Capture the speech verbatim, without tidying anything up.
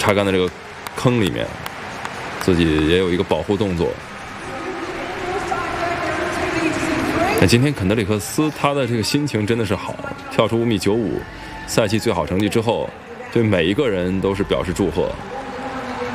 插杆的这个坑里面，自己也有一个保护动作。那今天肯德里克斯他的这个心情真的是好，跳出五米九五赛季最好成绩之后，对每一个人都是表示祝贺。